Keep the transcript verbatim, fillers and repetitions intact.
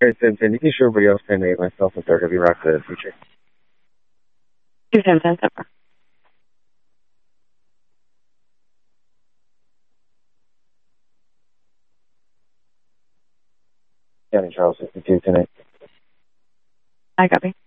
Alright, ten ten. You can show everybody else ten eight. Myself and third. Heavy rock the future. two ten ten seven. County Charles sixty-two ten eight. I copy.